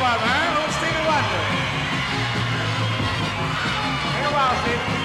while, man. Old Stevie Wonder. Take a while, Stevie.